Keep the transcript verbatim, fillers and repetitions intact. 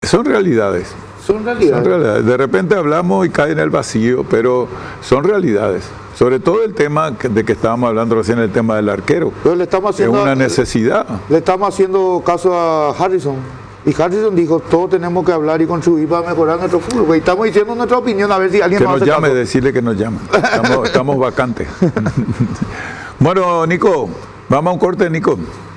son realidades. Son realidades. Son realidades. De repente hablamos y cae en el vacío, pero son realidades. Sobre todo el tema de que estábamos hablando recién, el tema del arquero. Pero le estamos haciendo, es una necesidad. Le estamos haciendo caso a Harrison. Y Harrison dijo, todos tenemos que hablar y contribuir para mejorar nuestro fútbol. Y estamos diciendo nuestra opinión, a ver si alguien que nos nos hace llame, caso. decirle que nos llame. Estamos, estamos vacantes. Bueno, Nico, vamos a un corte, Nico.